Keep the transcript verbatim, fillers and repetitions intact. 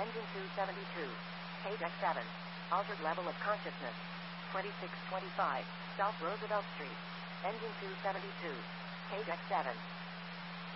Engine two seventy-two. Page X seven. Altered level of consciousness. twenty-six twenty-five. South Roosevelt Street. Engine two seventy-two. Page X seven.